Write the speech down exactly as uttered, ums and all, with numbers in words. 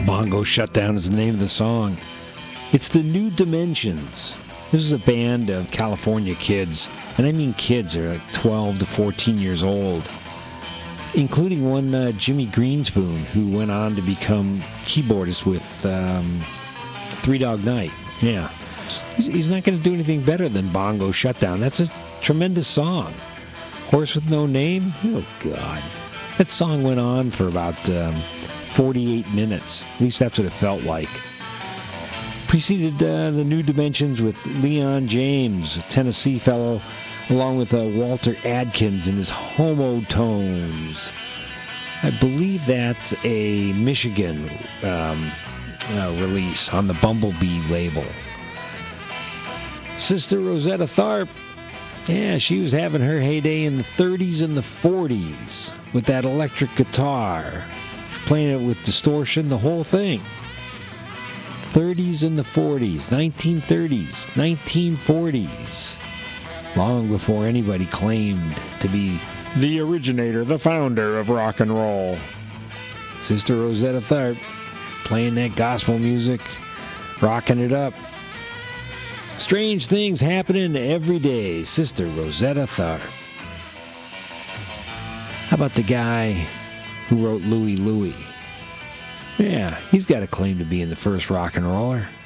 Bongo Shutdown is the name of the song. It's the New Dimensions. This is a band of California kids, and I mean kids. They're like twelve to fourteen years old, including one uh, Jimmy Greenspoon, who went on to become keyboardist with um, Three Dog Night. Yeah. He's, he's not going to do anything better than Bongo Shutdown. That's a tremendous song. Horse with No Name? Oh, God. That song went on for about um, forty-eight minutes. At least that's what it felt like. Preceded uh, the New Dimensions with Leon James, a Tennessee fellow, along with uh, Walter Adkins and his Homo Tones. I believe that's a Michigan um, uh, release on the Bumblebee label. Sister Rosetta Tharpe, yeah, she was having her heyday in the thirties and the forties with that electric guitar, playing it with distortion, the whole thing. thirties and the forties, nineteen thirties, nineteen forties. Long before anybody claimed to be the originator, the founder of rock and roll. Sister Rosetta Tharpe, playing that gospel music, rocking it up. Strange things happening every day. Sister Rosetta Tharpe. How about the guy who wrote Louie Louie? Yeah, he's got a claim to being the first rock and roller.